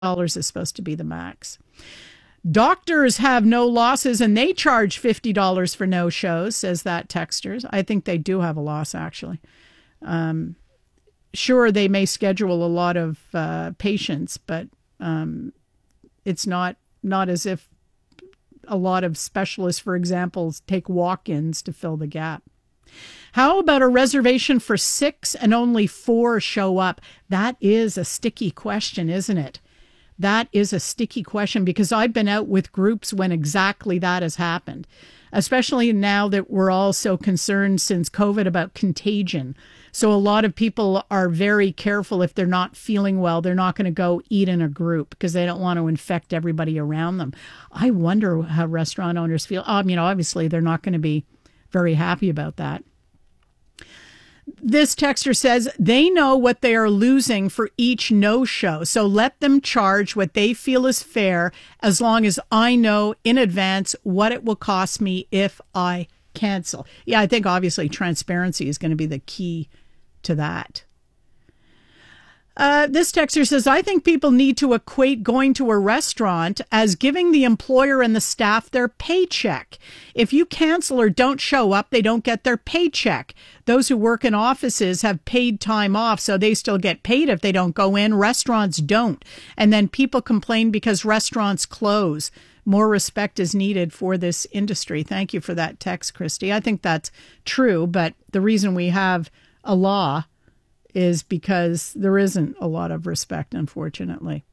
dollars is supposed to be the max. Doctors have no losses and they charge $50 for no shows, says that texter. I think they do have a loss, actually. Sure, they may schedule a lot of patients, but it's not as if a lot of specialists, for example, take walk-ins to fill the gap. How about a reservation for 6 and only 4 show up? That is a sticky question, isn't it? That is a sticky question because I've been out with groups when exactly that has happened, especially now that we're all so concerned since COVID about contagion. So a lot of people are very careful if they're not feeling well. They're not going to go eat in a group because they don't want to infect everybody around them. I wonder how restaurant owners feel. Obviously, they're not going to be very happy about that. This texter says they know what they are losing for each no-show, so let them charge what they feel is fair as long as I know in advance what it will cost me if I cancel. Yeah, I think obviously transparency is going to be the key to that. This texter says, I think people need to equate going to a restaurant as giving the employer and the staff their paycheck. If you cancel or don't show up, they don't get their paycheck. Those who work in offices have paid time off, so they still get paid if they don't go in. Restaurants don't. And then people complain because restaurants close. More respect is needed for this industry. Thank you for that text, Christy. I think that's true, but the reason we have a law is because there isn't a lot of respect, unfortunately.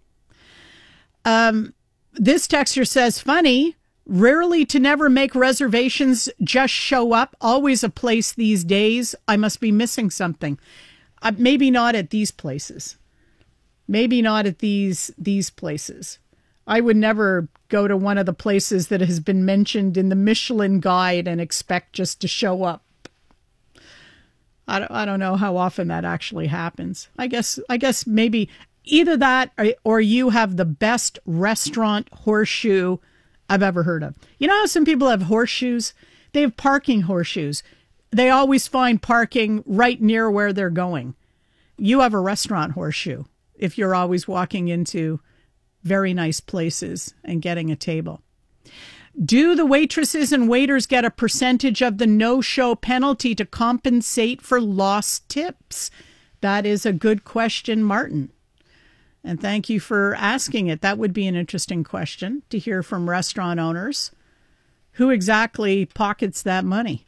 This texter says, funny, rarely to never make reservations, just show up, always a place these days. I must be missing something. Maybe not at these places. Maybe not at these places. I would never go to one of the places that has been mentioned in the Michelin Guide and expect just to show up. I don't know how often that actually happens. I guess maybe either that or you have the best restaurant horseshoe I've ever heard of. You know how some people have horseshoes? They have parking horseshoes. They always find parking right near where they're going. You have a restaurant horseshoe if you're always walking into very nice places and getting a table. Do the waitresses and waiters get a percentage of the no-show penalty to compensate for lost tips? That is a good question, Martin. And thank you for asking it. That would be an interesting question to hear from restaurant owners. Who exactly pockets that money?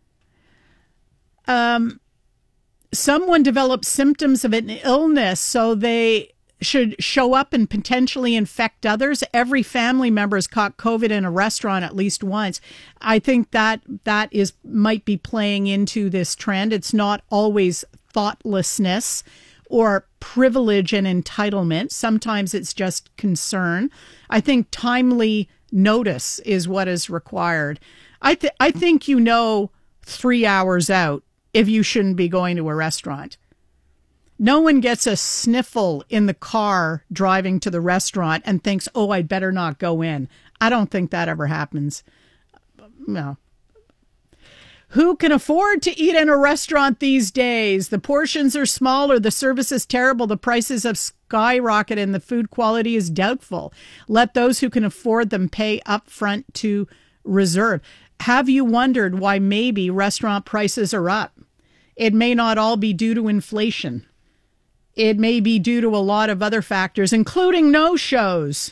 Someone develops symptoms of an illness, so they should show up and potentially infect others. Every family member has caught COVID in a restaurant at least once. I think that might be playing into this trend. It's not always thoughtlessness or privilege and entitlement. Sometimes it's just concern. I think timely notice is what is required. I think 3 hours out if you shouldn't be going to a restaurant. No one gets a sniffle in the car driving to the restaurant and thinks, oh, I'd better not go in. I don't think that ever happens. No. Who can afford to eat in a restaurant these days? The portions are smaller, the service is terrible, the prices have skyrocketed, and the food quality is doubtful. Let those who can afford them pay up front to reserve. Have you wondered why maybe restaurant prices are up? It may not all be due to inflation. It may be due to a lot of other factors, including no-shows.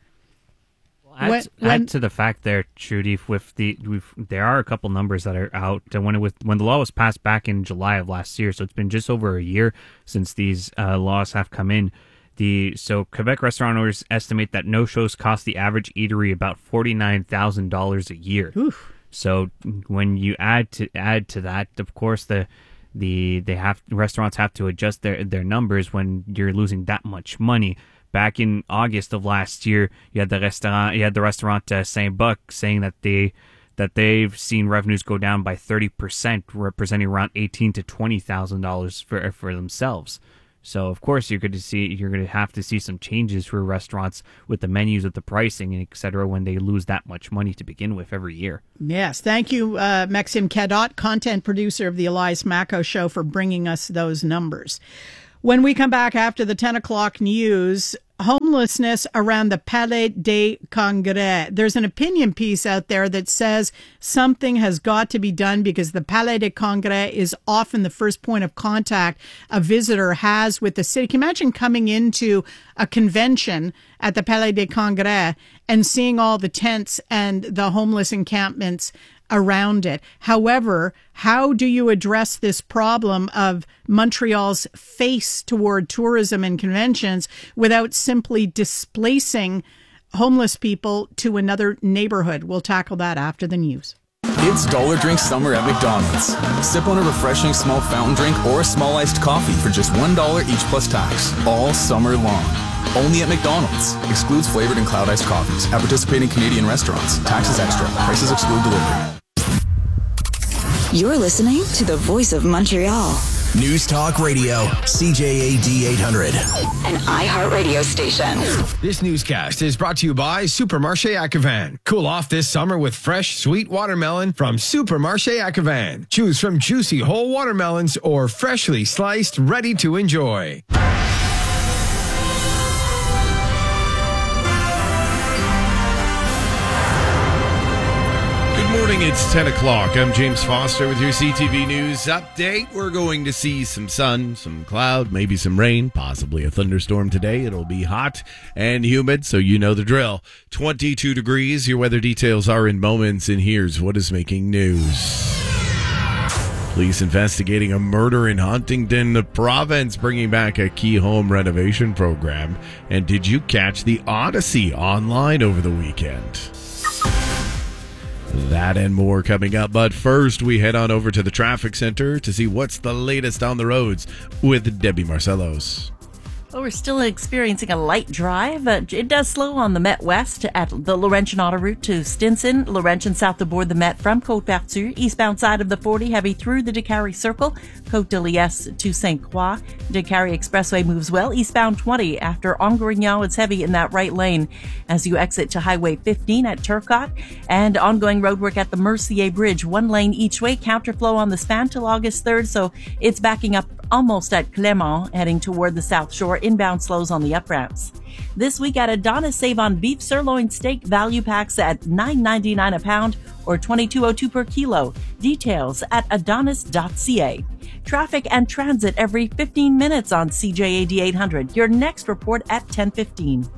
Add to the fact there, Trudy, there are a couple numbers that are out. When the law was passed back in July of last year, so it's been just over a year since these laws have come in. So Quebec restaurant owners estimate that no-shows cost the average eatery about $49,000 a year. Oof. So when you add to that, of course, restaurants have to adjust their numbers when you're losing that much money. Back in August of last year, you had the restaurant Saint-Buck saying that they've seen revenues go down by 30%, representing around $18,000 to $20,000 for themselves. So of course you're going to have to see some changes for restaurants with the menus, with the pricing, and etc. when they lose that much money to begin with every year. Yes, thank you, Maxime Cadot, content producer of the Elias Macco Show, for bringing us those numbers. When we come back after the 10 o'clock news, homelessness around the Palais des Congrès. There's an opinion piece out there that says something has got to be done because the Palais des Congrès is often the first point of contact a visitor has with the city. Can you imagine coming into a convention at the Palais des Congrès and seeing all the tents and the homeless encampments around it? However, how do you address this problem of Montreal's face toward tourism and conventions without simply displacing homeless people to another neighborhood? We'll tackle that after the news. It's Dollar Drink Summer at McDonald's. Sip on a refreshing small fountain drink or a small iced coffee for just $1 each plus tax, all summer long. Only at McDonald's. Excludes flavored and cloud iced coffees at participating Canadian restaurants. Taxes extra. Prices exclude delivery. You're listening to the Voice of Montreal. News Talk Radio, CJAD 800. An iHeartRadio station. This newscast is brought to you by Supermarché Acquevan. Cool off this summer with fresh, sweet watermelon from Supermarché Acquevan. Choose from juicy whole watermelons or freshly sliced, ready to enjoy. Good morning, it's 10 o'clock. I'm James Foster with your CTV News update. We're going to see some sun, some cloud, maybe some rain, possibly a thunderstorm today. It'll be hot and humid, so you know the drill. 22 degrees. Your weather details are in moments, and here's what is making news. Police investigating a murder in Huntington, the province, bringing back a key home renovation program. And did you catch the Odyssey online over the weekend? That and more coming up, but first we head on over to the traffic center to see what's the latest on the roads with Debbie Marcellos. Well, we're still experiencing a light drive. It does slow on the Met West at the Laurentian Auto Route to Stinson, Laurentian south aboard the Met from Côte-Pertu, eastbound side of the 40, heavy through the Décarie Circle, Côte de Liesse to St. Croix. Décarie Expressway moves well, eastbound 20 after Angrignon. It's heavy in that right lane as you exit to Highway 15 at Turcotte, and ongoing roadwork at the Mercier Bridge, one lane each way, counterflow on the span till August 3rd, so it's backing up almost at Clermont, heading toward the South Shore. Inbound slows on the up ramps. This week at Adonis, save on beef sirloin steak value packs at $9.99 a pound or $22.02 per kilo. Details at adonis.ca. Traffic and transit every 15 minutes on CJAD 800. Your next report at 10:15.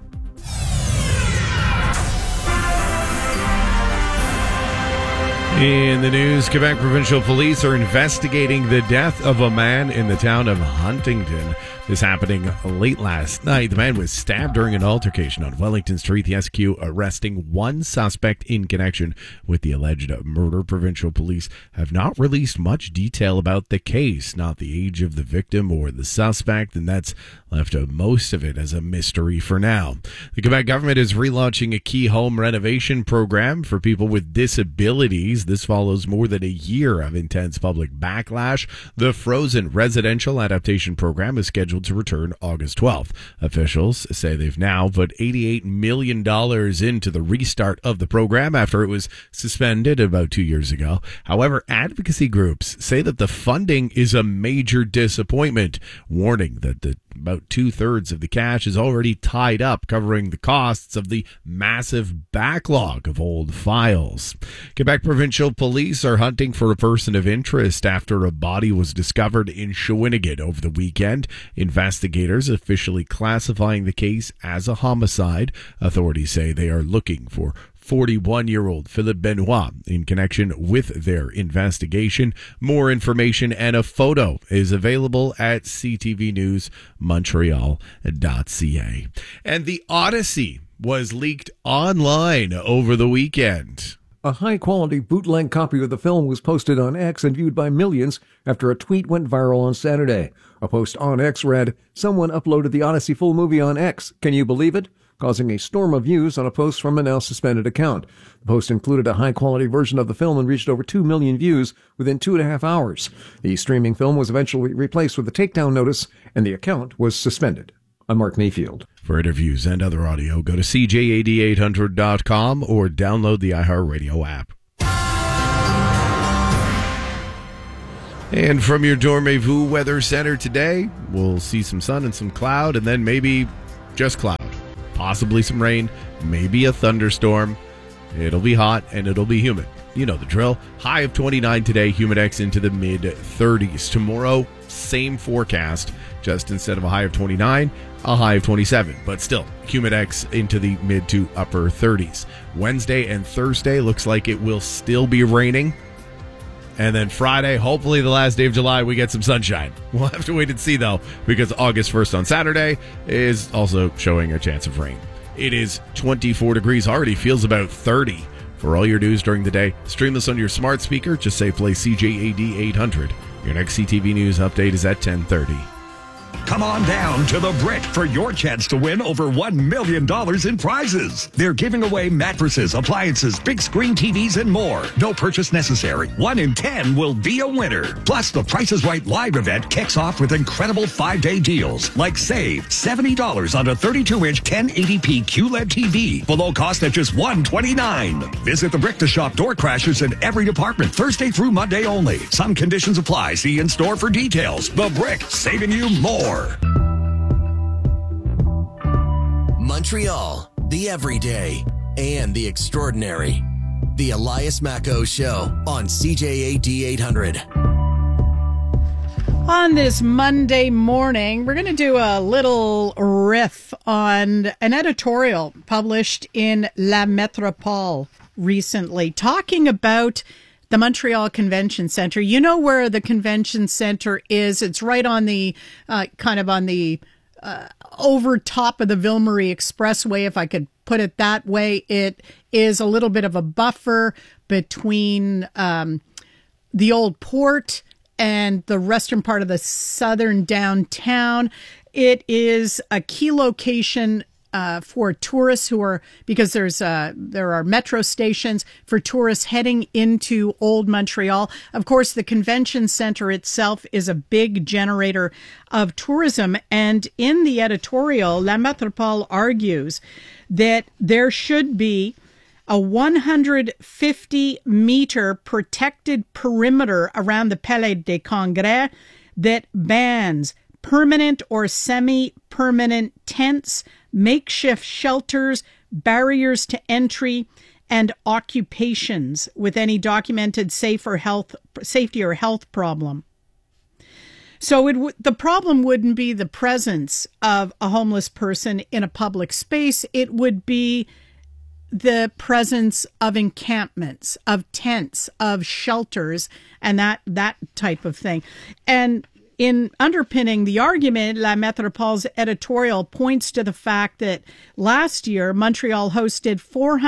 In the news, Quebec Provincial Police are investigating the death of a man in the town of Huntington. This happening late last night. The man was stabbed during an altercation on Wellington Street. The SQ arresting one suspect in connection with the alleged murder. Provincial police have not released much detail about the case, not the age of the victim or the suspect, and that's left most of it as a mystery for now. The Quebec government is relaunching a key home renovation program for people with disabilities. This follows more than a year of intense public backlash. The Frozen Residential Adaptation Program is scheduled to return August 12th. Officials say they've now put $88 million into the restart of the program after it was suspended about 2 years ago. However, advocacy groups say that the funding is a major disappointment, warning that about 2/3 of the cash is already tied up, covering the costs of the massive backlog of old files. Quebec Provincial Police are hunting for a person of interest after a body was discovered in Shawinigan over the weekend. Investigators officially classifying the case as a homicide. Authorities say they are looking for 41-year-old Philippe Benoit in connection with their investigation. More information and a photo is available at ctvnewsmontreal.ca. And the Odyssey was leaked online over the weekend. A high-quality bootleg copy of the film was posted on X and viewed by millions after a tweet went viral on Saturday. A post on X read, "Someone uploaded the Odyssey full movie on X. Can you believe it?" causing a storm of views on a post from a now-suspended account. The post included a high-quality version of the film and reached over 2 million views within 2.5 hours. The streaming film was eventually replaced with a takedown notice, and the account was suspended. I'm Mark Mayfield. For interviews and other audio, go to CJAD800.com or download the iHeartRadio app. And from your Dormez-vous Weather Center today, we'll see some sun and some cloud, and then maybe just cloud. Possibly some rain, maybe a thunderstorm. It'll be hot and it'll be humid. You know the drill. High of 29 today, humidex into the mid-30s. Tomorrow, same forecast, just instead of a high of 29, a high of 27. But still, humidex into the mid to upper 30s. Wednesday and Thursday looks like it will still be raining. And then Friday, hopefully the last day of July, we get some sunshine. We'll have to wait and see, though, because August 1st on Saturday is also showing a chance of rain. It is 24 degrees, already feels about 30. For all your news during the day, stream this on your smart speaker. Just say play CJAD 800. Your next CTV News update is at 10:30. Come on down to the Brick for your chance to win over $1 million in prizes. They're giving away mattresses, appliances, big screen TVs, and more. No purchase necessary. 1 in 10 will be a winner. Plus, the Price is Right live event kicks off with incredible 5-day deals, like save $70 on a 32-inch 1080p QLED TV, below cost at just $129. Visit the Brick to shop door crashers in every department, Thursday through Monday only. Some conditions apply. See in store for details. The Brick, saving you more. Montreal, the everyday and the extraordinary. The Elias Macco Show on CJAD 800. On this Monday morning, we're going to do a little riff on an editorial published in La Métropole recently, talking about the Montreal Convention Center. You know where the Convention Center is. It's right on the, kind of on the over top of the Ville-Marie Expressway, if I could put it that way. It is a little bit of a buffer between the old port and the western part of the southern downtown. It is a key location for tourists who are, because there are metro stations for tourists heading into Old Montreal. Of course, the convention center itself is a big generator of tourism. And in the editorial, La Métropole argues that there should be a 150-meter protected perimeter around the Palais des Congrès that bans permanent or semi-permanent tents, makeshift shelters, barriers to entry, and occupations with any documented safety or health problem. So the problem wouldn't be the presence of a homeless person in a public space. It would be the presence of encampments, of tents, of shelters, and that type of thing. And in underpinning the argument, La Métropole's editorial points to the fact that last year, Montreal hosted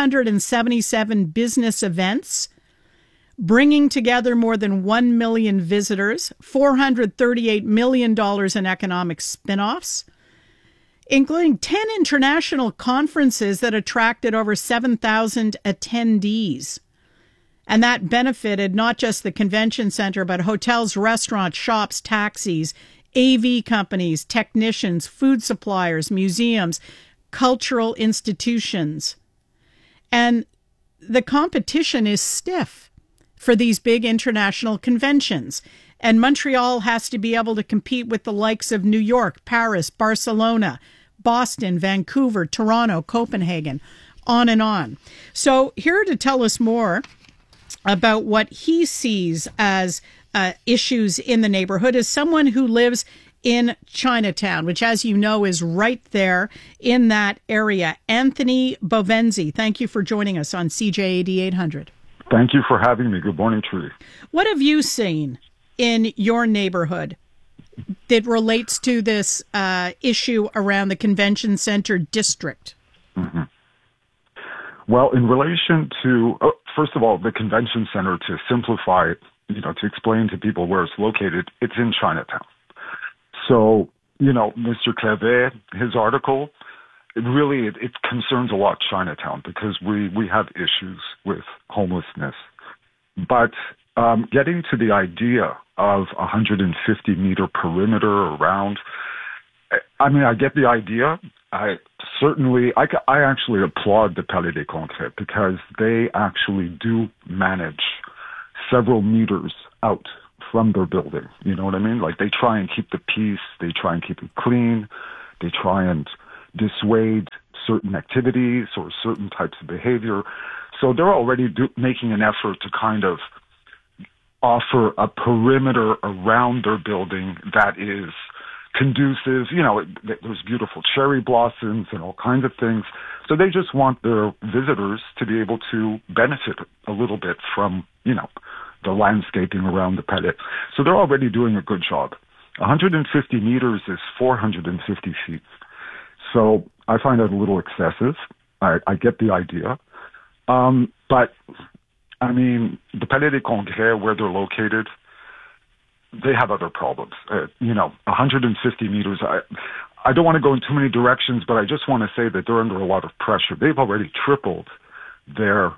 477 business events, bringing together more than 1 million visitors, $438 million in economic spin-offs, including 10 international conferences that attracted over 7,000 attendees. And that benefited not just the convention center, but hotels, restaurants, shops, taxis, AV companies, technicians, food suppliers, museums, cultural institutions. And the competition is stiff for these big international conventions. And Montreal has to be able to compete with the likes of New York, Paris, Barcelona, Boston, Vancouver, Toronto, Copenhagen, on and on. So here to tell us more about what he sees as issues in the neighborhood is someone who lives in Chinatown, which, as you know, is right there in that area. Anthony Bovenzi, thank you for joining us on CJAD 800. Thank you for having me. Good morning, Trudy. What have you seen in your neighborhood that relates to this issue around the convention center district? Mm-hmm. Well, in relation to, first of all, the convention center, to simplify it, to explain to people where it's located, it's in Chinatown. So, Mr. Clavet, his article, it concerns a lot Chinatown because we have issues with homelessness. But getting to the idea of 150-meter perimeter around, I get the idea. I actually applaud the Palais des Congrès because they actually do manage several meters out from their building. You know what I mean? Like, they try and keep the peace, they try and keep it clean, they try and dissuade certain activities or certain types of behavior. So they're already making an effort to kind of offer a perimeter around their building that is conducive. You know, there's beautiful cherry blossoms and all kinds of things. So they just want their visitors to be able to benefit a little bit from, you know, the landscaping around the Palais. So they're already doing a good job. 150 meters is 450 feet. So I find that a little excessive. I get the idea. But, I mean, the Palais des Congrès, where they're located, they have other problems. You know, 150 meters, I don't want to go in too many directions, but I just want to say that they're under a lot of pressure. They've already tripled their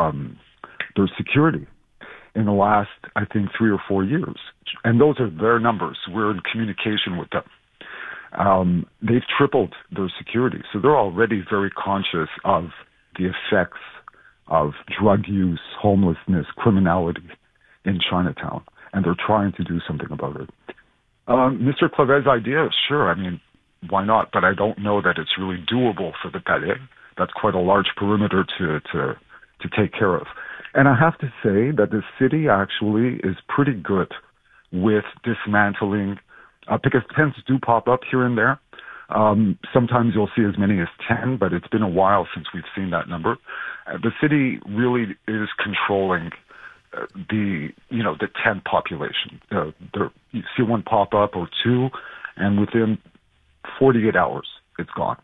security in the last, I think, 3 or 4 years. And those are their numbers. We're in communication with them. They've tripled their security. So they're already very conscious of the effects of drug use, homelessness, criminality in Chinatown. And they're trying to do something about it. Mr. Clavet's idea, sure, I mean, why not? But I don't know that it's really doable for the Palais. That's quite a large perimeter to take care of. And I have to say that the city actually is pretty good with dismantling, because tents do pop up here and there. Sometimes you'll see as many as 10, but it's been a while since we've seen that number. The city really is controlling the tent population. You see one pop up or two, and within 48 hours, it's gone.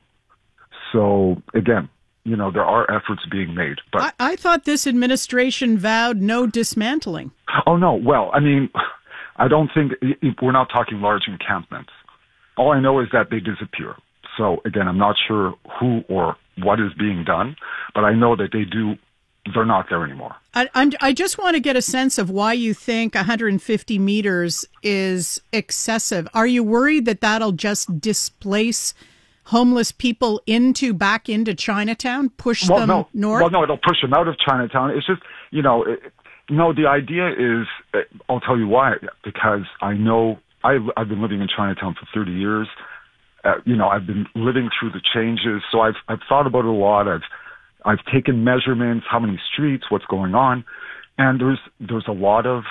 So again, you know, there are efforts being made. But I thought this administration vowed no dismantling. Oh, no. Well, I mean, I don't think we're not talking large encampments. All I know is that they disappear. So again, I'm not sure who or what is being done, but I know that they're not there anymore. I just want to get a sense of why you think 150 meters is excessive. Are you worried that that'll just displace homeless people back into Chinatown, push them north? Well, no, it'll push them out of Chinatown. It's just, you know, the idea is, I'll tell you why, because I know I've been living in Chinatown for 30 years. You know, I've been living through the changes, so I've thought about it a lot. I've taken measurements, how many streets, what's going on, and there's a lot of,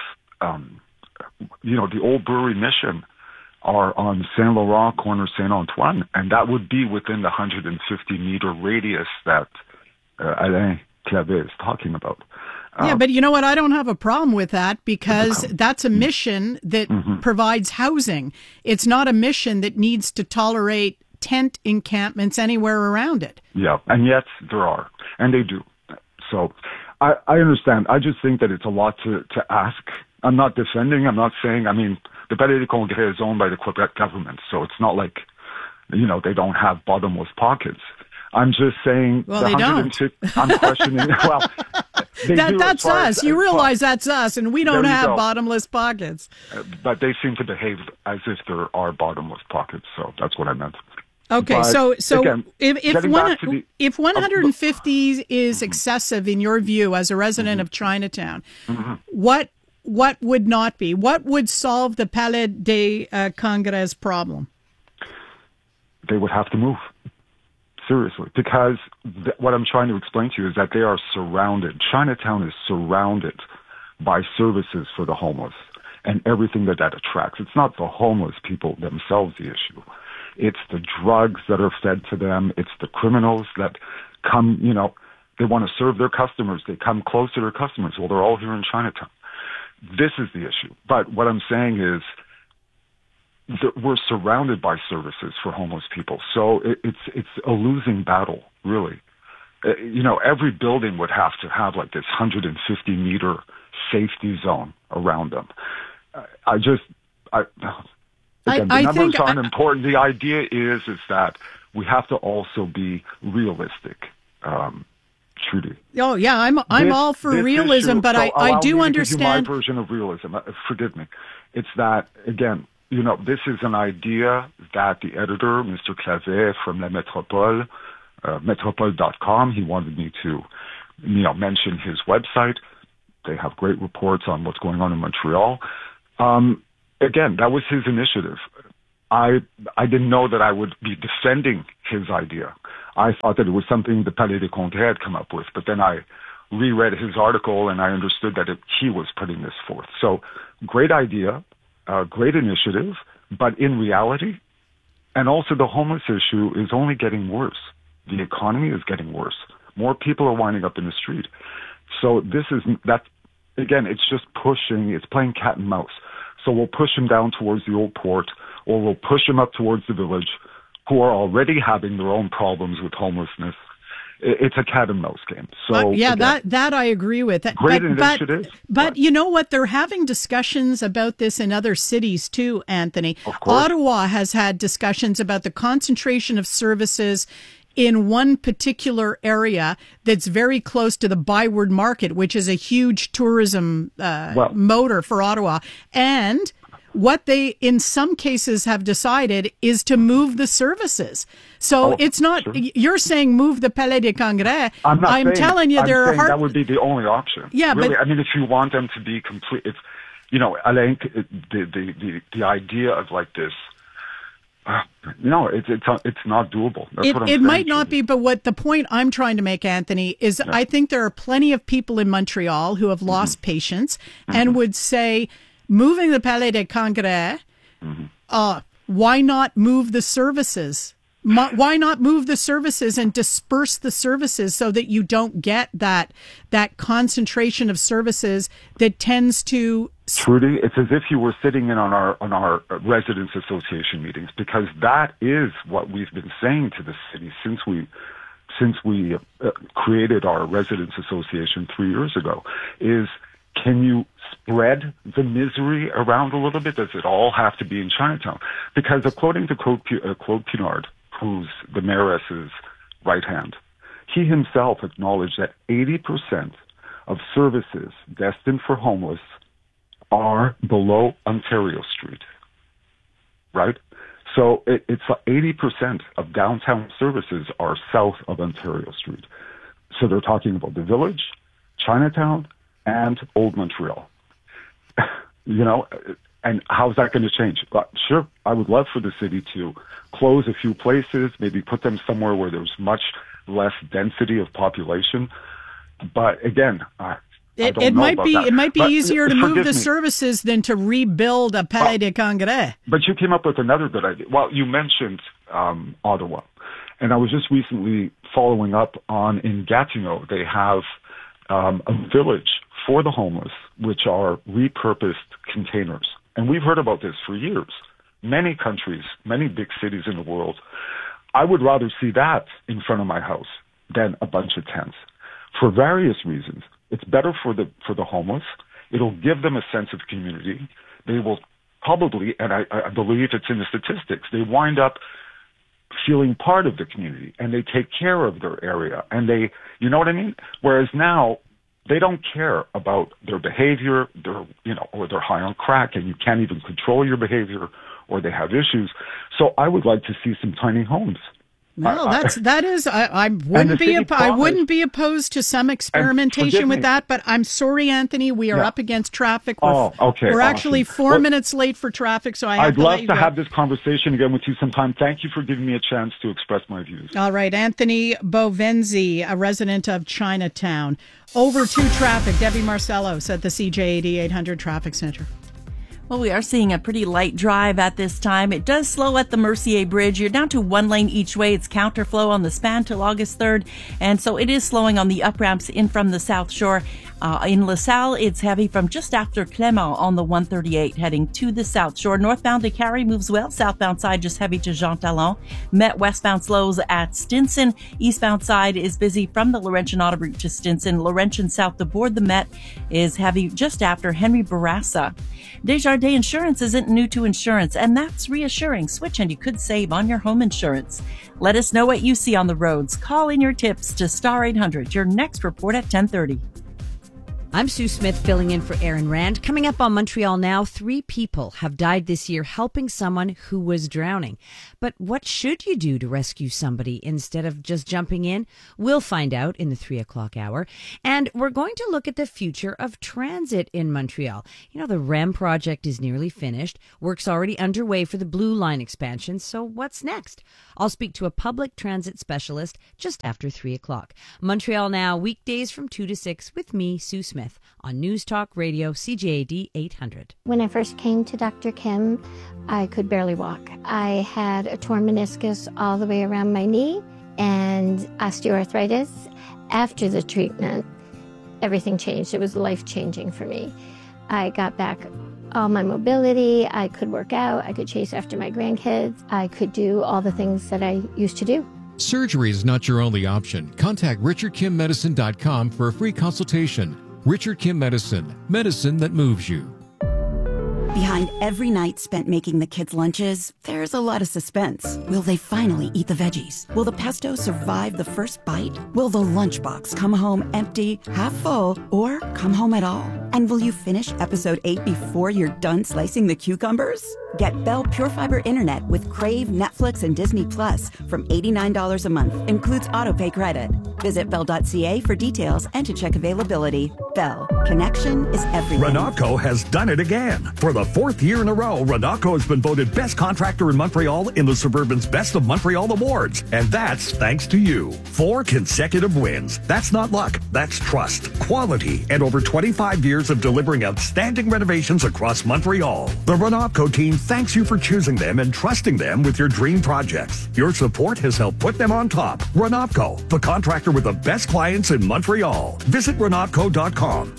you know, the old brewery Mission are on Saint Laurent, corner Saint Antoine, and that would be within the 150 meter radius that Alain Clavet is talking about. Yeah, but you know what? I don't have a problem with that because that's a mission that provides housing. It's not a mission that needs to tolerate tent encampments anywhere around it. Yeah, and yet there are, and they do. So I understand. I just think that it's a lot to ask. I'm not defending. I'm not saying, I mean, the Palais des Congrès is owned by the Quebec government, so it's not like, you know, they don't have bottomless pockets. I'm just saying. Well, they don't. I'm questioning. Well, that's us. You realize that's us, and we don't have bottomless pockets. But they seem to behave as if there are bottomless pockets. So that's what I meant. Okay, but so again, if 150 is excessive in your view as a resident of Chinatown, what would not be? What would solve the Palais des Congrès problem? They would have to move. Seriously, because what I'm trying to explain to you is that they are surrounded. Chinatown is surrounded by services for the homeless and everything that attracts. It's not the homeless people themselves the issue. It's the drugs that are fed to them. It's the criminals that come, you know, they want to serve their customers. They come close to their customers. Well, they're all here in Chinatown. This is the issue. But what I'm saying is, we're surrounded by services for homeless people. So it's a losing battle, really. You know, every building would have to have like this 150 meter safety zone around them. The numbers aren't important. The idea is that we have to also be realistic. Trudy. Oh yeah, I'm all for realism, issue, but so I do understand. My version of realism. Forgive me. It's that again. You know, this is an idea that the editor, Mr. Clavet from La Métropole, Métropole.com, he wanted me to, you know, mention his website. They have great reports on what's going on in Montreal. Again, that was his initiative. I didn't know that I would be defending his idea. I thought that it was something the Palais des Congrès had come up with, but then I reread his article and I understood that he was putting this forth. So, great idea, great initiative, but in reality, and also the homeless issue is only getting worse. The economy is getting worse. More people are winding up in the street. So again, it's just it's playing cat and mouse. So we'll push them down towards the old port, or we'll push them up towards the village, who are already having their own problems with homelessness. It's a cat and mouse game. So yeah, again, that I agree with. Great initiative. But you know what? They're having discussions about this in other cities too, Anthony. Of course. Ottawa has had discussions about the concentration of services in one particular area that's very close to the Byward Market, which is a huge tourism motor for Ottawa. And what they, in some cases, have decided is to move the services. So it's not, sure. You're saying move the Palais des Congrès. I'm telling you, there are that would be the only option. Yeah, really, but I mean, if you want them to be complete, it's, Alain, the idea of like this, no, it's not doable. That's what I'm saying. It might not be, but what the point I'm trying to make, Anthony, is I think there are plenty of people in Montreal who have lost patience and would say, moving the Palais des Congrès, why not move the services? Why not move the services and disperse the services so that you don't get that concentration of services that tends to... Trudy, it's as if you were sitting in on our residents association meetings, because that is what we've been saying to the city since we created our residents association 3 years ago. Is, can you spread the misery around a little bit? Does it all have to be in Chinatown? Because according to Claude Pinard, who's the mayoress's right hand, he himself acknowledged that 80% of services destined for homeless are below Ontario Street, right? So it's 80% of downtown services are south of Ontario Street. So they're talking about the Village, Chinatown, and Old Montreal. And how's that going to change? Sure, I would love for the city to close a few places, maybe put them somewhere where there's much less density of population. But again, it might be easier to move the services than to rebuild a Palais des Congrès. But you came up with another good idea. Well, you mentioned Ottawa, and I was just recently following up on, in Gatineau, they have a village for the homeless, which are repurposed containers. And we've heard about this for years. Many countries, many big cities in the world, I would rather see that in front of my house than a bunch of tents, for various reasons. It's better for the homeless. It'll give them a sense of community. They will probably, and I believe it's in the statistics, they wind up feeling part of the community, and they take care of their area, and they, you know what I mean? Whereas now, they don't care about their behavior, or they're high on crack, and you can't even control your behavior, or they have issues. So I would like to see some tiny homes. Well, I wouldn't be opposed to some experimentation with that, but I'm sorry, Anthony, we are up against traffic. We're actually 4 minutes late for traffic, so I'd love to have this conversation again with you sometime. Thank you for giving me a chance to express my views. All right, Anthony Bovenzi, a resident of Chinatown. Over to traffic. Debbie Marcellos at the CJAD 800 Traffic Center. Well, we are seeing a pretty light drive at this time. It does slow at the Mercier Bridge. You're down to one lane each way. It's counterflow on the span till August 3rd. And so it is slowing on the up ramps in from the South Shore. In LaSalle, it's heavy from just after Clément on the 138 heading to the South Shore. Northbound to Carrie moves well. Southbound side just heavy to Jean Talon. Met westbound slows at Stinson. Eastbound side is busy from the Laurentian Autoroute to Stinson. Laurentian south to board the Met is heavy just after Henry Bourassa. Desjardins Insurance isn't new to insurance, and that's reassuring. Switch and you could save on your home insurance. Let us know what you see on the roads. Call in your tips to Star 800. Your next report at 10:30. I'm Sue Smith filling in for Aaron Rand. Coming up on Montreal Now, 3 people have died this year helping someone who was drowning. But what should you do to rescue somebody instead of just jumping in? We'll find out in the 3 o'clock hour. And we're going to look at the future of transit in Montreal. You know, the REM project is nearly finished. Work's already underway for the Blue Line expansion. So what's next? I'll speak to a public transit specialist just after 3 o'clock. Montreal Now, weekdays from 2 to 6 with me, Sue Smith, on News Talk Radio, CJAD 800. When I first came to Dr. Kim, I could barely walk. I had a torn meniscus all the way around my knee and osteoarthritis. After the treatment, everything changed. It was life-changing for me. I got back all my mobility. I could work out. I could chase after my grandkids. I could do all the things that I used to do. Surgery is not your only option. Contact RichardKimMedicine.com for a free consultation. Richard Kim Medicine, medicine that moves you. Behind every night spent making the kids' lunches, there's a lot of suspense. Will they finally eat the veggies? Will the pesto survive the first bite? Will the lunchbox come home empty, half full, or come home at all? And will you finish episode 8 before you're done slicing the cucumbers? Get Bell Pure Fiber Internet with Crave, Netflix, and Disney Plus from $89 a month. Includes autopay credit. Visit Bell.ca for details and to check availability. Bell. Connection is everything. Renocco has done it again. For the 4th year in a row, Renocco has been voted best contractor in Montreal in the Suburban's Best of Montreal Awards. And that's thanks to you. 4 consecutive wins. That's not luck. That's trust, quality, and over 25 years of delivering outstanding renovations across Montreal. The Renocco team thanks you for choosing them and trusting them with your dream projects. Your support has helped put them on top. Renocco, the contractor with the best clients in Montreal. Visit Renocco.com.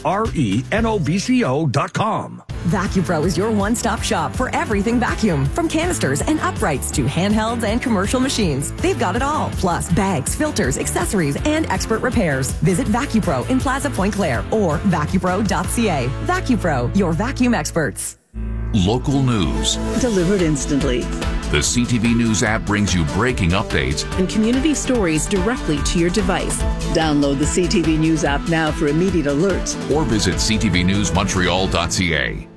RENOVCO.com. VacuPro is your one-stop shop for everything vacuum. From canisters and uprights to handhelds and commercial machines. They've got it all. Plus bags, filters, accessories, and expert repairs. Visit VacuPro in Plaza Point Claire or vacupro.ca. VacuPro, your vacuum experts. Local news. Delivered instantly. The CTV News app brings you breaking updates and community stories directly to your device. Download the CTV News app now for immediate alerts. Or visit ctvnewsmontreal.ca.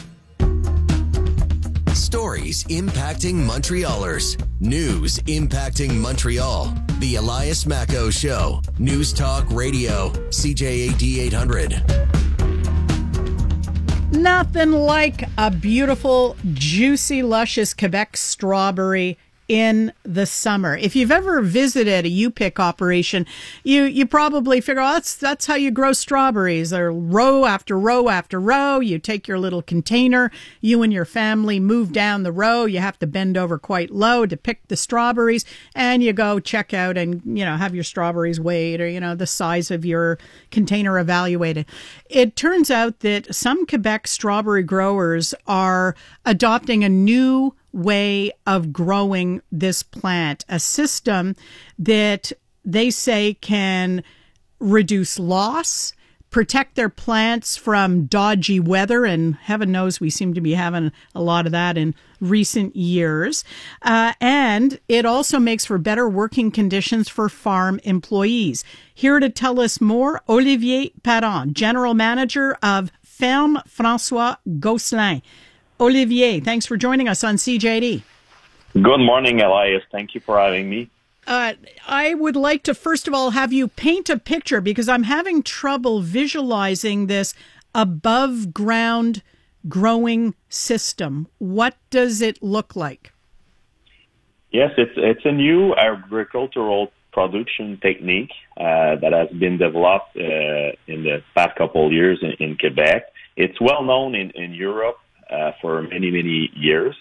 Stories impacting Montrealers. News impacting Montreal. The Elias Macco Show. News Talk Radio. CJAD 800. Nothing like a beautiful, juicy, luscious Quebec strawberry in the summer. If you've ever visited a U-Pick operation, you probably figure, oh, that's how you grow strawberries. They're row after row after row. You take your little container, you and your family move down the row. You have to bend over quite low to pick the strawberries, and you go check out and, have your strawberries weighed or, the size of your container evaluated. It turns out that some Quebec strawberry growers are adopting a new way of growing this plant, a system that they say can reduce loss, protect their plants from dodgy weather, and heaven knows we seem to be having a lot of that in recent years. And it also makes for better working conditions for farm employees. Here to tell us more, Olivier Parent, General Manager of Ferme François Gosselin. Olivier, thanks for joining us on CJD. Good morning, Elias. Thank you for having me. I would like to, first of all, have you paint a picture because I'm having trouble visualizing this above ground growing system. What does it look like? Yes, it's a new agricultural production technique that has been developed in the past couple of years in Quebec. It's well known in Europe for many, many years.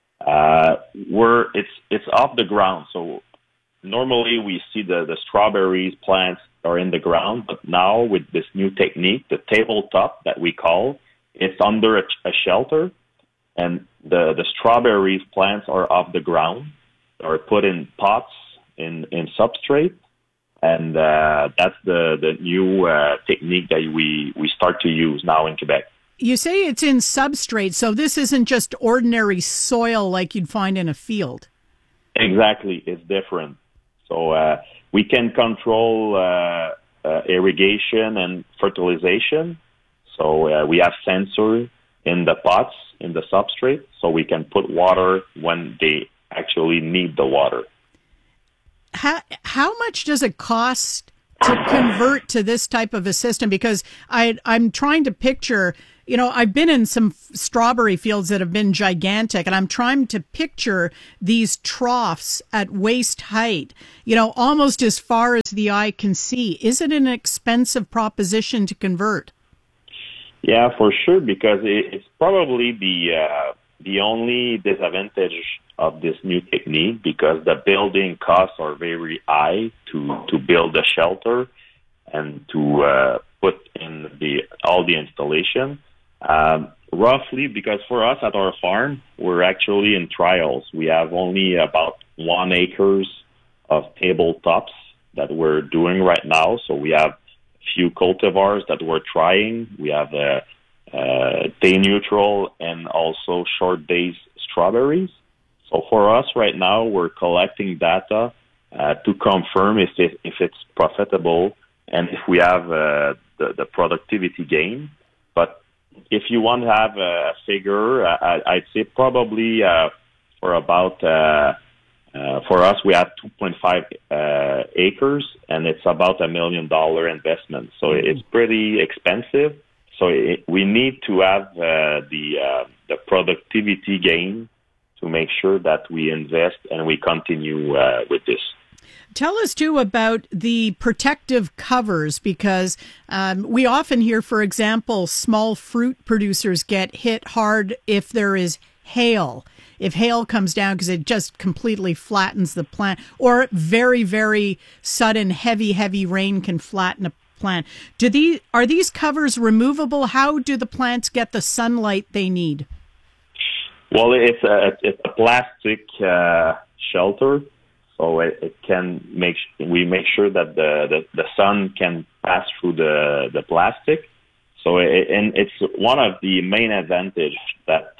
It's off the ground. So normally we see the strawberries plants are in the ground, but now with this new technique, the tabletop that we call, it's under a shelter, and the strawberries plants are off the ground, are put in pots in substrate, and that's the new technique that we start to use now in Quebec. You say it's in substrate, so this isn't just ordinary soil like you'd find in a field. Exactly. It's different. So we can control irrigation and fertilization. So we have sensors in the pots, in the substrate, so we can put water when they actually need the water. How much does it cost to convert to this type of a system? Because I'm trying to picture, I've been in some strawberry fields that have been gigantic, and I'm trying to picture these troughs at waist height, almost as far as the eye can see. Is it an expensive proposition to convert? Yeah, for sure, because it's probably the only disadvantage of this new technique, because the building costs are very high to build the shelter and to put in all the installation. Roughly, because for us at our farm, we're actually in trials. We have only about 1 acre of tabletops that we're doing right now. So we have few cultivars that we're trying. We have day neutral and also short days strawberries. So for us right now, we're collecting data to confirm if it's profitable and if we have the productivity gain. But if you want to have a figure, I'd say probably for about for us, we have 2.5 acres, and it's about $1 million investment. So it's pretty expensive. So we need to have the productivity gain to make sure that we invest and we continue with this. Tell us, too, about the protective covers, because we often hear, for example, small fruit producers get hit hard if there is hail. If hail comes down, because it just completely flattens the plant, or very, very sudden, heavy rain can flatten a plant. Are these covers removable? How do the plants get the sunlight they need? Well, it's a plastic shelter, so it can we make sure that the sun can pass through the plastic. So and it's one of the main advantage that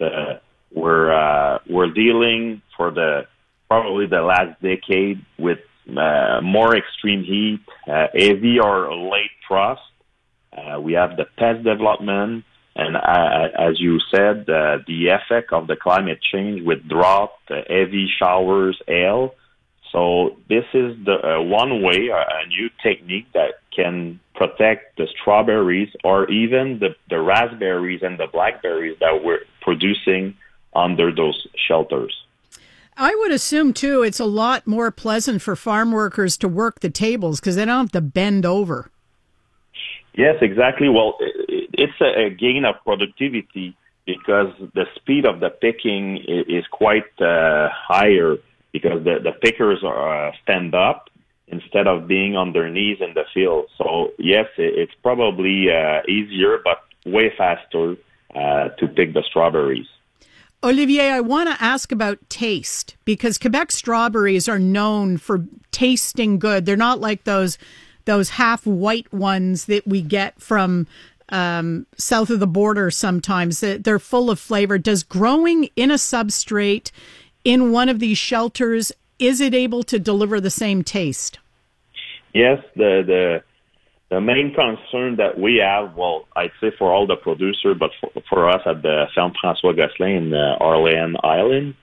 we're dealing for probably the last decade with more extreme heat, heavy or late frost. We have the pest development, and as you said, the effect of the climate change with drought, heavy showers, hail. So this is the one way, a new technique that can protect the strawberries or even the raspberries and the blackberries that we're producing under those shelters. I would assume, too, it's a lot more pleasant for farm workers to work the tables because they don't have to bend over. Yes, exactly. Well, it's a gain of productivity because the speed of the picking is quite higher because the pickers are stand up instead of being on their knees in the field. So, yes, it's probably easier but way faster to pick the strawberries. Olivier, I want to ask about taste, because Quebec strawberries are known for tasting good. They're not like those half white ones that we get from south of the border sometimes. They're full of flavor. Does growing in a substrate in one of these shelters, is it able to deliver the same taste? Yes, the main concern that we have, well, I'd say for all the producers, but for us at the Ferme François Gosselin in Orléans Island,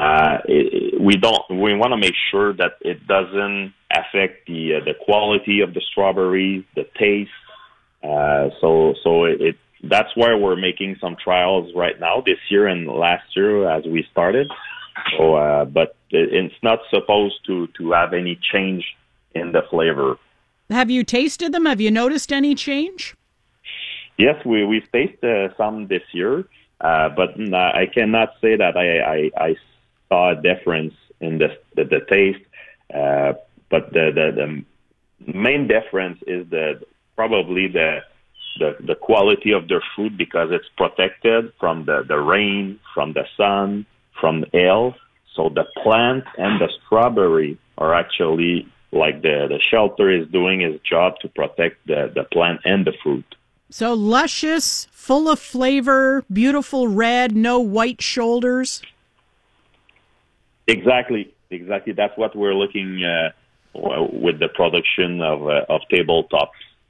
we want to make sure that it doesn't affect the quality of the strawberries, the taste. That's why we're making some trials right now this year and last year as we started. So, but it's not supposed to have any change in the flavor. Have you tasted them? Have you noticed any change? Yes, we've tasted some this year, but I cannot say that I saw a difference in the taste. But the main difference is probably the quality of their fruit because it's protected from the rain, from the sun, from hail. So the plant and the strawberry are actually like the shelter is doing its job to protect the plant and the fruit. So luscious, full of flavor, beautiful red, no white shoulders. Exactly. That's what we're looking with the production of tabletops.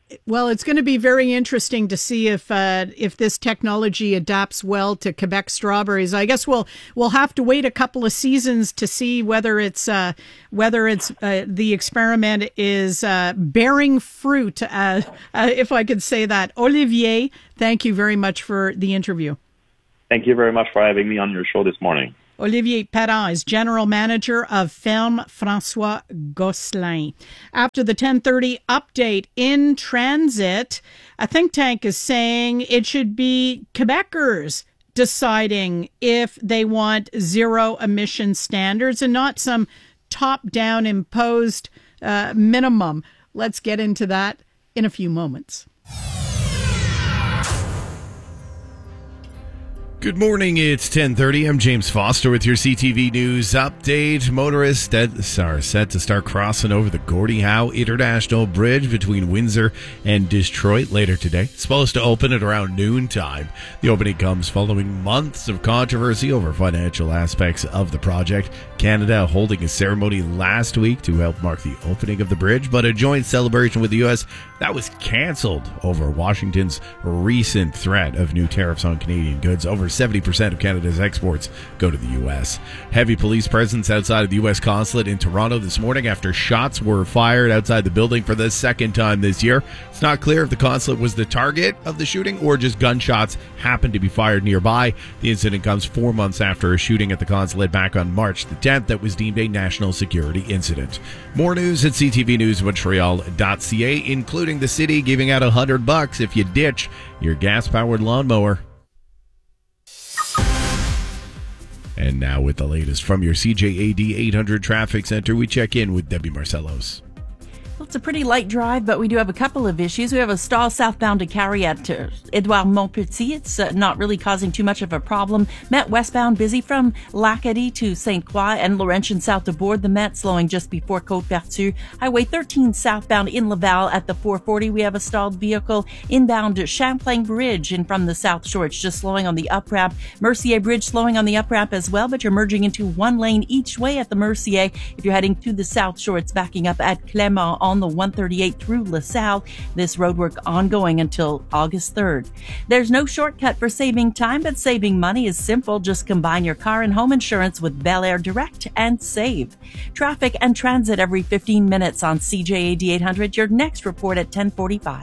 Well, it's going to be very interesting to see if this technology adapts well to Quebec strawberries. I guess we'll have to wait a couple of seasons to see whether it's the experiment is bearing fruit, if I could say that. Olivier, thank you very much for the interview. Thank you very much for having me on your show this morning. Olivier Perrin is General Manager of Ferme François Gosselin. After the 10:30 update, in transit, a think tank is saying it should be Quebecers deciding if they want zero emission standards and not some top-down imposed minimum. Let's get into that in a few moments. Good morning, it's 10:30. I'm James Foster with your CTV News update. Motorists are set to start crossing over the Gordie Howe International Bridge between Windsor and Detroit later today. It's supposed to open at around noontime. The opening comes following months of controversy over financial aspects of the project. Canada holding a ceremony last week to help mark the opening of the bridge, but a joint celebration with the U.S. that was canceled over Washington's recent threat of new tariffs on Canadian goods. Over 70% of Canada's exports go to the U.S. Heavy police presence outside of the U.S. consulate in Toronto this morning after shots were fired outside the building for the second time this year. It's not clear if the consulate was the target of the shooting or just gunshots happened to be fired nearby. The incident comes 4 months after a shooting at the consulate back on March the 10th that was deemed a national security incident. More news at ctvnewsmontreal.ca, including the city giving out $100 if you ditch your gas-powered lawnmower. And now with the latest from your CJAD 800 Traffic Center, we check in with Debbie Marcellos. Well, it's a pretty light drive, but we do have a couple of issues. We have a stall southbound to Carrie at Edouard Montpetit. It's not really causing too much of a problem. Met westbound busy from Lacadie to St. Croix and Laurentian south to Bourg. The Met slowing just before Côte-Pertu. Highway 13 southbound in Laval at the 440. We have a stalled vehicle inbound to Champlain Bridge and from the South Shore. It's just slowing on the up ramp. Mercier Bridge slowing on the up ramp as well, but you're merging into one lane each way at the Mercier. If you're heading to the South Shore, it's backing up at Clément on the 138 through LaSalle. This roadwork ongoing until August 3rd. There's no shortcut for saving time, but saving money is simple. Just combine your car and home insurance with Bel Air Direct and save. Traffic and transit every 15 minutes on CJAD 800. Your next report at 10:45.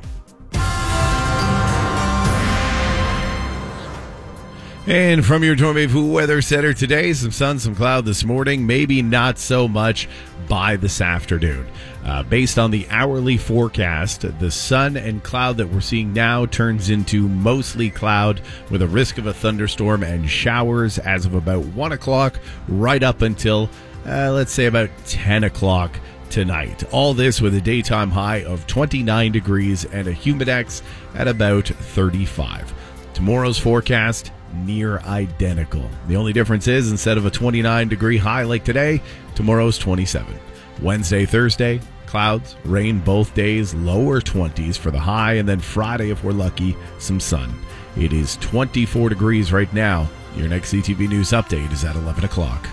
And from your Dormez-vous Weather Center today, some sun, some cloud this morning, maybe not so much by this afternoon. Based on the hourly forecast, the sun and cloud that we're seeing now turns into mostly cloud with a risk of a thunderstorm and showers as of about 1 o'clock right up until, let's say, about 10 o'clock tonight. All this with a daytime high of 29 degrees and a humidex at about 35. Tomorrow's forecast, near identical. The only difference is instead of a 29-degree high like today, tomorrow's 27. Wednesday, Thursday, clouds, rain both days, lower 20s for the high, and then Friday, if we're lucky, some sun. It is 24 degrees right now. Your next CTV News update is at 11 o'clock.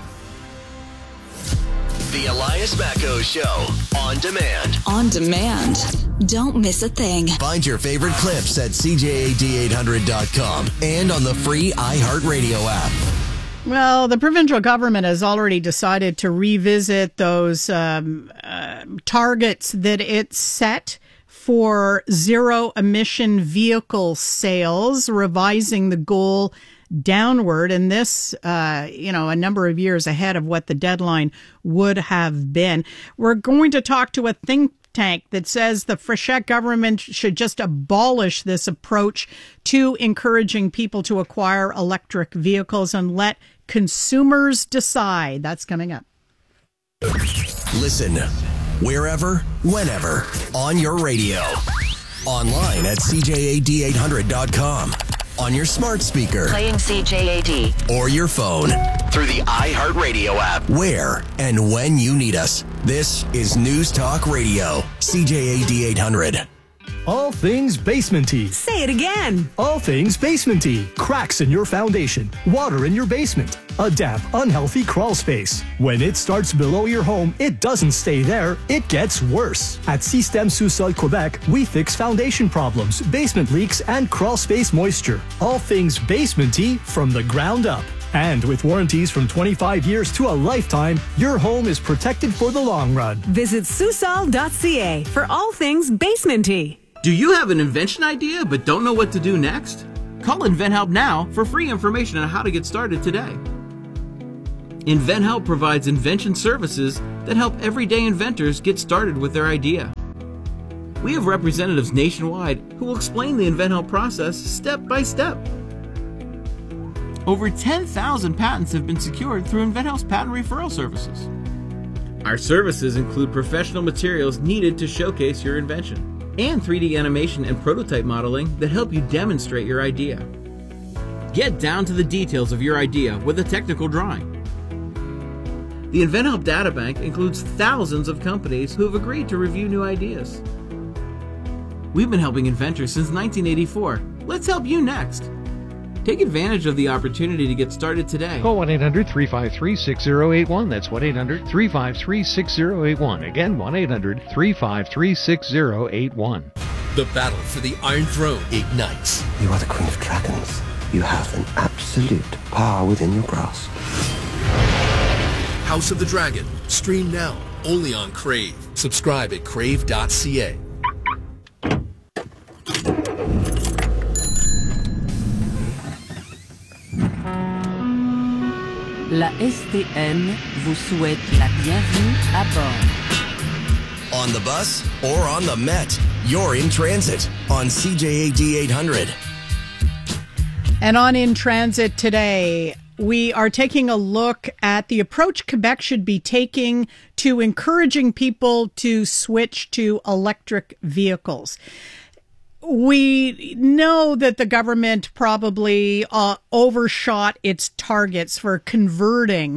The Elias Macko Show, on demand. On demand. Don't miss a thing. Find your favorite clips at CJAD800.com and on the free iHeartRadio app. Well, the provincial government has already decided to revisit those targets that it set for zero-emission vehicle sales, revising the goal downward, and this, a number of years ahead of what the deadline would have been. We're going to talk to a think tank that says the Frechette government should just abolish this approach to encouraging people to acquire electric vehicles and let consumers decide. That's coming up. Listen wherever, whenever, on your radio. Online at CJAD800.com. On your smart speaker. Playing CJAD. Or your phone. Through the iHeartRadio app. Where and when you need us. This is News Talk Radio. CJAD 800. All things basementy. Say it again. All things basementy. Cracks in your foundation. Water in your basement. A damp, unhealthy crawl space. When it starts below your home, it doesn't stay there. It gets worse. At Système Sous-Sol Quebec, we fix foundation problems, basement leaks, and crawl space moisture. All things basementy from the ground up. And with warranties from 25 years to a lifetime, your home is protected for the long run. Visit Susol.ca for all things basementy. Do you have an invention idea but don't know what to do next? Call InventHelp now for free information on how to get started today. InventHelp provides invention services that help everyday inventors get started with their idea. We have representatives nationwide who will explain the InventHelp process step by step. Over 10,000 patents have been secured through InventHelp's patent referral services. Our services include professional materials needed to showcase your invention, and 3D animation and prototype modeling that help you demonstrate your idea. Get down to the details of your idea with a technical drawing. The InventHelp Databank includes thousands of companies who have agreed to review new ideas. We've been helping inventors since 1984. Let's help you next. Take advantage of the opportunity to get started today. Call 1-800-353-6081. That's 1-800-353-6081. Again, 1-800-353-6081. The battle for the Iron Throne ignites. You are the Queen of Dragons. You have an absolute power within your grasp. House of the Dragon. Stream now, only on Crave. Subscribe at crave.ca. La STM vous souhaite la bienvenue à bord. On the bus or on the Met, you're in transit on CJAD 800. And on In Transit today, we are taking a look at the approach Quebec should be taking to encouraging people to switch to electric vehicles. We know that the government probably overshot its targets for converting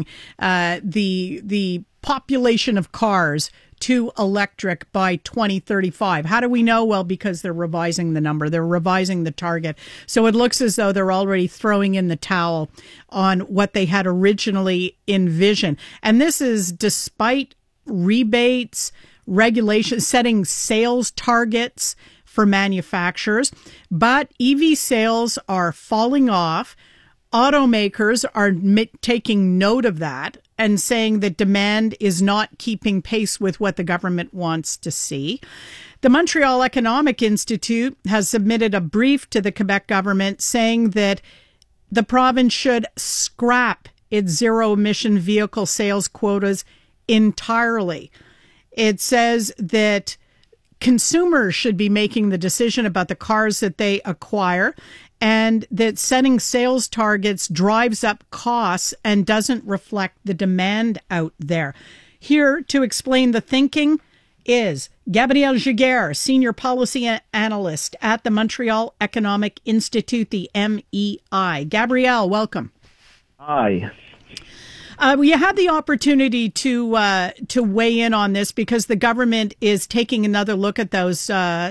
the population of cars to electric by 2035. How do we know? Well, because they're revising the number. They're revising the target. So it looks as though they're already throwing in the towel on what they had originally envisioned. And this is despite rebates, regulations, setting sales targets for manufacturers, but EV sales are falling off. Automakers are taking note of that and saying that demand is not keeping pace with what the government wants to see. The Montreal Economic Institute has submitted a brief to the Quebec government saying that the province should scrap its zero-emission vehicle sales quotas entirely. It says that consumers should be making the decision about the cars that they acquire, and that setting sales targets drives up costs and doesn't reflect the demand out there. Here to explain the thinking is Gabrielle Giguère, Senior Policy Analyst at the Montreal Economic Institute, the MEI. Gabrielle, welcome. Hi. We had the opportunity to weigh in on this because the government is taking another look at those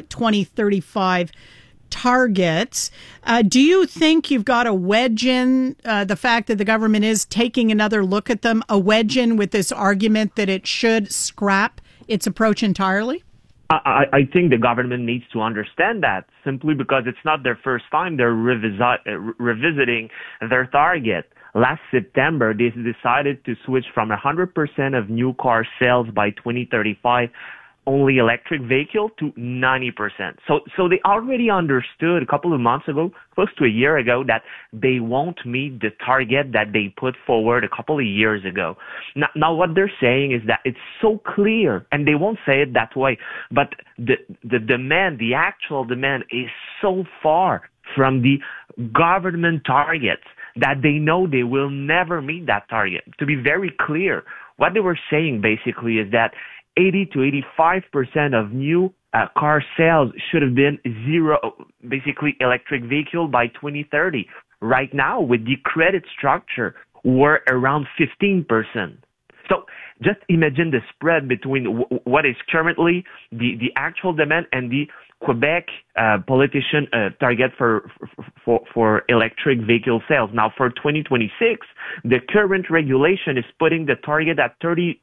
2035 targets. Do you think you've got a wedge in the fact that the government is taking another look at them, a wedge in with this argument that it should scrap its approach entirely? I think the government needs to understand that simply because it's not their first time they're revisiting their target. Last September, they decided to switch from 100% of new car sales by 2035 only electric vehicle to 90%. So they already understood a couple of months ago, close to a year ago, that they won't meet the target that they put forward a couple of years ago. Now what they're saying is that it's so clear, and they won't say it that way, but the demand, the actual demand is so far from the government targets that they know they will never meet that target. To be very clear, what they were saying basically is that 80 to 85% of new car sales should have been basically electric vehicle by 2030. Right now, with the credit structure, we're around 15%. So just imagine the spread between what is currently the actual demand and the Quebec politician target for electric vehicle sales. Now, for 2026, the current regulation is putting the target at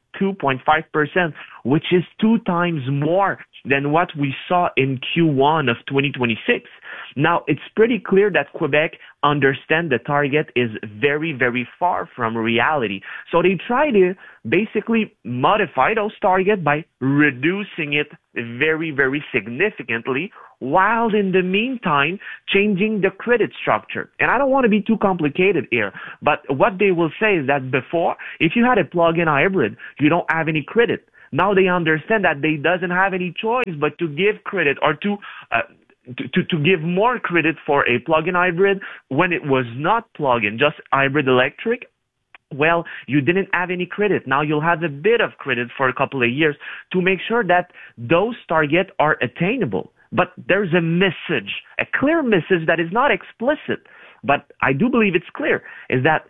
32.5%, which is 2 times more than what we saw in Q1 of 2026. Now, it's pretty clear that Quebec understand the target is very, very far from reality. So they try to basically modify those targets by reducing it very, very significantly, while in the meantime changing the credit structure. And I don't want to be too complicated here, but what they will say is that before, if you had a plug-in hybrid, you don't have any credit. Now they understand that they doesn't have any choice but to give credit or to give more credit for a plug-in hybrid when it was not plug-in, just hybrid electric. Well, you didn't have any credit. Now you'll have a bit of credit for a couple of years to make sure that those targets are attainable. But there's a message, a clear message that is not explicit, but I do believe it's clear, is that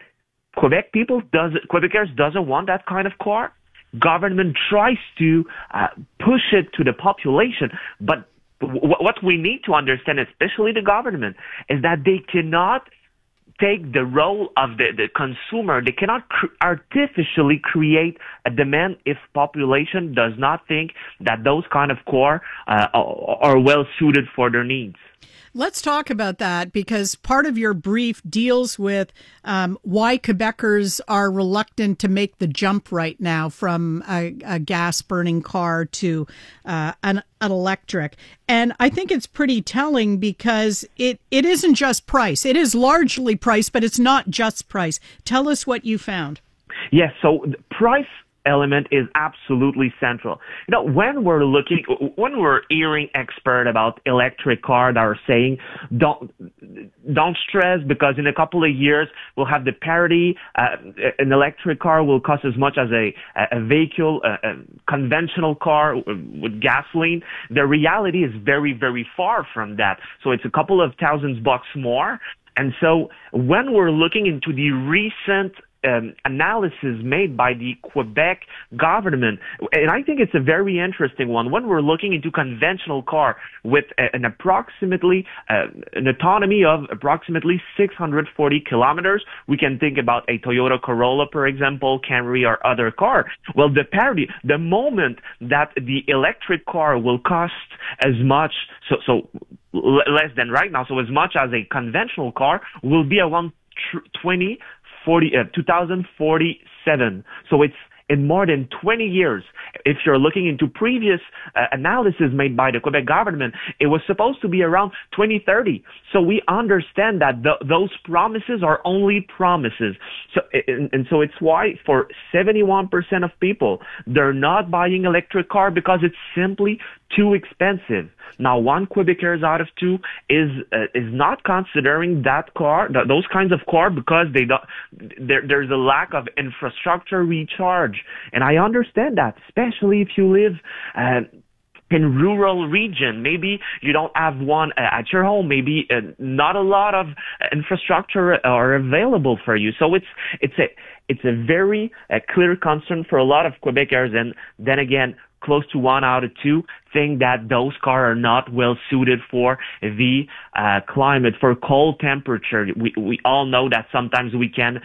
Quebecers doesn't want that kind of car. Government tries to push it to the population, but what we need to understand, especially the government, is that they cannot take the role of the consumer. They cannot artificially create a demand if population does not think that those kind of car are well suited for their needs. Let's talk about that, because part of your brief deals with why Quebecers are reluctant to make the jump right now from a gas-burning car to an electric. And I think it's pretty telling, because it isn't just price. It is largely price, but it's not just price. Tell us what you found. Yes, so the price element is absolutely central. You know, when we're hearing experts about electric cars that are saying, don't stress, because in a couple of years we'll have the parity. An electric car will cost as much as a vehicle, a conventional car with gasoline. The reality is very, very far from that. So it's a couple of $1,000s more. And so when we're looking into the recent analysis made by the Quebec government, and I think it's a very interesting one. When we're looking into conventional car with an autonomy of approximately 640 kilometers, we can think about a Toyota Corolla, for example, Camry, or other car. Well, the moment that the electric car will cost as much, so less than right now, so as much as a conventional car, will be around 2047. So it's in more than 20 years. If you're looking into previous analysis made by the Quebec government, it was supposed to be around 2030. So we understand that those promises are only promises. So so it's why for 71% of people, they're not buying electric car because it's simply too expensive. Now, 1 Quebecers out of 2 is not considering that car, those kinds of car, because there's a lack of infrastructure recharge. And I understand that, especially if you live in rural region. Maybe you don't have one at your home. Maybe not a lot of infrastructure are available for you. So it's a very clear concern for a lot of Quebecers. And then again, close to 1 out of 2 think that those cars are not well suited for the climate, for cold temperature. We all know that sometimes we can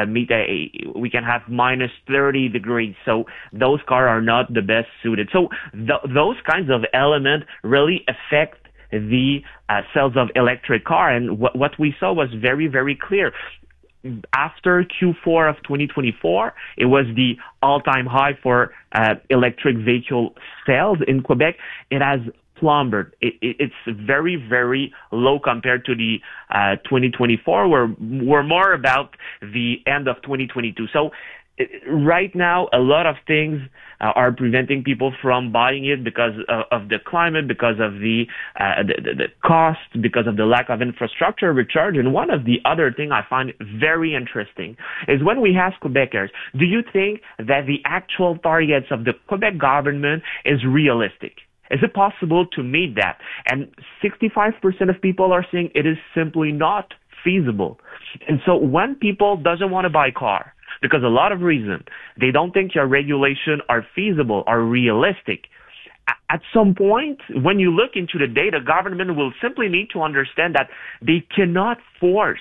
we can have minus 30 degrees. So those cars are not the best suited. So those kinds of elements really affect the sales of electric car. And what we saw was very, very clear. After Q4 of 2024, it was the all-time high for electric vehicle sales in Quebec. It has plummeted. It's very, very low compared to the 2024. We're more about the end of 2022. So right now, a lot of things are preventing people from buying it because of the climate, because of the cost, because of the lack of infrastructure recharge. And one of the other things I find very interesting is when we ask Quebecers, do you think that the actual targets of the Quebec government is realistic? Is it possible to meet that? And 65% of people are saying it is simply not feasible. And so when people doesn't want to buy a car, because a lot of reasons. They don't think your regulation are feasible or realistic. At some point, when you look into the data, government will simply need to understand that they cannot force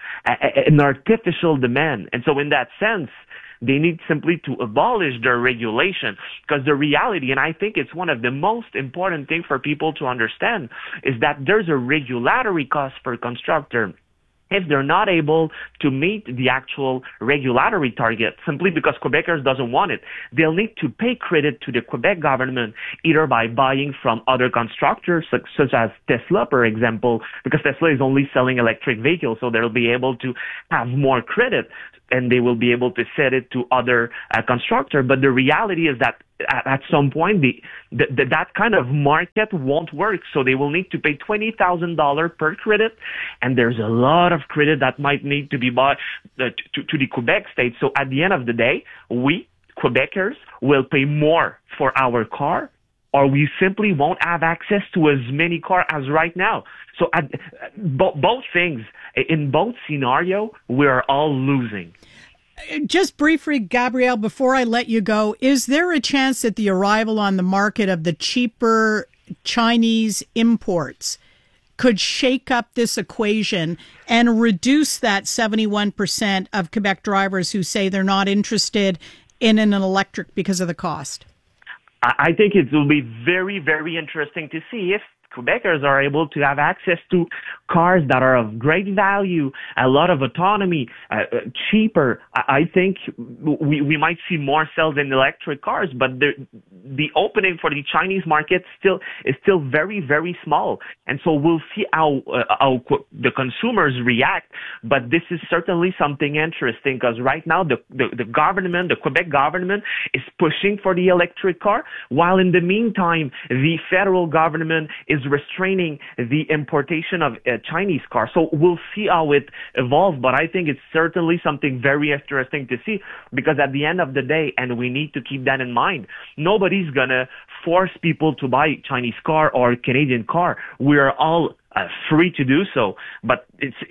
an artificial demand. And so in that sense, they need simply to abolish their regulation, because the reality, and I think it's one of the most important things for people to understand, is that there's a regulatory cost for constructor. If they're not able to meet the actual regulatory target simply because Quebecers doesn't want it, they'll need to pay credit to the Quebec government, either by buying from other constructors, such as Tesla, for example, because Tesla is only selling electric vehicles, so they'll be able to have more credit, and they will be able to sell it to other constructors. But the reality is that at some point, that kind of market won't work. So they will need to pay $20,000 per credit. And there's a lot of credit that might need to be bought to the Quebec state. So at the end of the day, we, Quebecers, will pay more for our car, or we simply won't have access to as many cars as right now. So both things, in both scenarios, we are all losing. Just briefly, Gabrielle, before I let you go, is there a chance that the arrival on the market of the cheaper Chinese imports could shake up this equation and reduce that 71% of Quebec drivers who say they're not interested in an electric because of the cost? I think it will be very, very interesting to see if Quebecers are able to have access to cars that are of great value, a lot of autonomy, cheaper. I think we might see more sales in electric cars, but the opening for the Chinese market is still very, very small. And so we'll see how the consumers react. But this is certainly something interesting, because right now the government, the Quebec government, is pushing for the electric car, while in the meantime, the federal government is restraining the importation of Chinese cars. So we'll see how it evolves, but I think it's certainly something very interesting to see, because at the end of the day, and we need to keep that in mind, nobody's gonna force people to buy Chinese car or Canadian car. We are all free to do so, but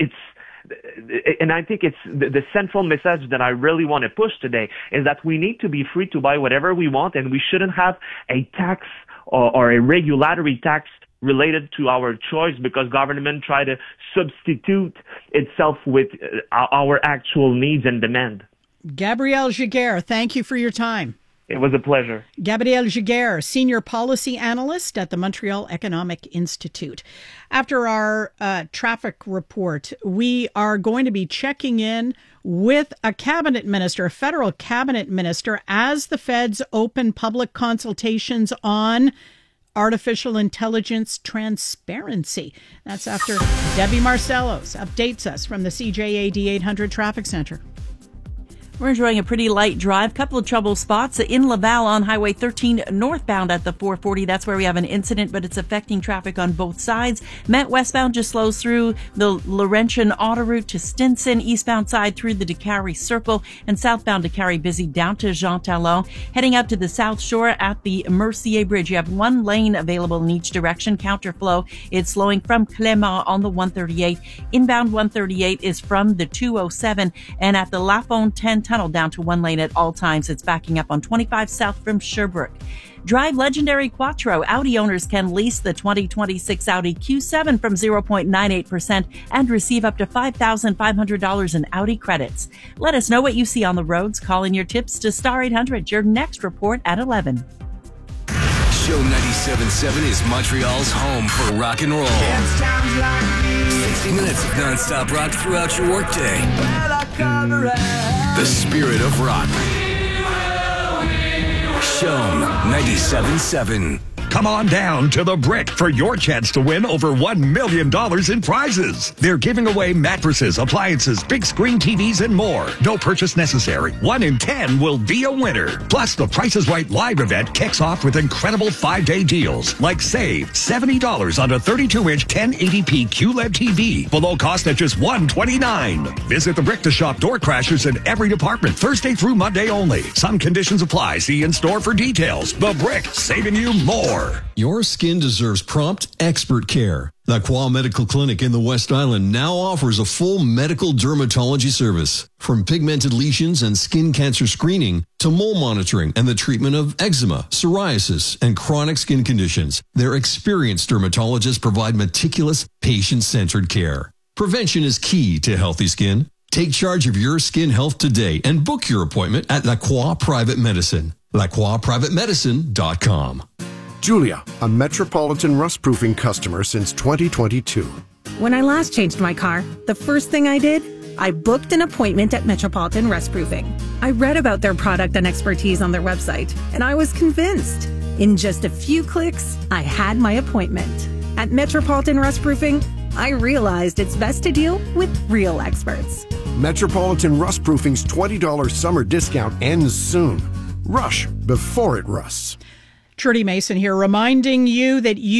and I think it's the central message that I really want to push today is that we need to be free to buy whatever we want, and we shouldn't have a tax or a regulatory tax related to our choice, because government try to substitute itself with our actual needs and demand. Gabriel Giguère, thank you for your time. It was a pleasure. Gabriel Giguère, Senior Policy Analyst at the Montreal Economic Institute. After our traffic report, we are going to be checking in with a cabinet minister, a federal cabinet minister, as the feds open public consultations on artificial intelligence transparency. That's after Debbie Marcellos updates us from the CJAD 800 Traffic Center. We're enjoying a pretty light drive. Couple of trouble spots in Laval on Highway 13 northbound at the 440. That's where we have an incident, but it's affecting traffic on both sides. Met westbound just slows through the Laurentian Autoroute to Stinson, eastbound side through the DeCarry Circle, and southbound DeCarry busy down to Jean Talon. Heading out to the South Shore at the Mercier Bridge, you have one lane available in each direction. Counterflow, it's slowing from Clément on the 138. Inbound 138 is from the 207, and at the La Fontaine Tunnel down to one lane at all times. It's backing up on 25 south from Sherbrooke. Drive legendary Quattro. Audi owners can lease the 2026 Audi Q7 from 0.98% and receive up to $5,500 in Audi credits. Let us know what you see on the roads. Call in your tips to Star 800. Your next report at 11. Show 97.7 is Montreal's home for rock and roll. 60 minutes of non-stop rock throughout your workday. The spirit of rock. Show 97.7. Come on down to the Brick for your chance to win over $1 million in prizes. They're giving away mattresses, appliances, big screen TVs, and more. No purchase necessary. 1 in 10 will be a winner. Plus, the Price is Right live event kicks off with incredible 5-day deals, like save $70 on a 32-inch 1080p QLED TV, below cost at just $129. Visit the Brick to shop door crashers in every department, Thursday through Monday only. Some conditions apply. See in store for details. The Brick, saving you more. more. Your skin deserves prompt, expert care. Lacroix Medical Clinic in the West Island now offers a full medical dermatology service. From pigmented lesions and skin cancer screening to mole monitoring and the treatment of eczema, psoriasis, and chronic skin conditions, their experienced dermatologists provide meticulous, patient-centered care. Prevention is key to healthy skin. Take charge of your skin health today and book your appointment at Lacroix Private Medicine. LacroixPrivateMedicine.com. Julia, a Metropolitan rust-proofing customer since 2022. When I last changed my car, the first thing I did, I booked an appointment at Metropolitan Rust-Proofing. I read about their product and expertise on their website, and I was convinced. In just a few clicks, I had my appointment. At Metropolitan Rust-Proofing, I realized it's best to deal with real experts. Metropolitan Rust-Proofing's $20 summer discount ends soon. Rush before it rusts. Trudy Mason here, reminding you that you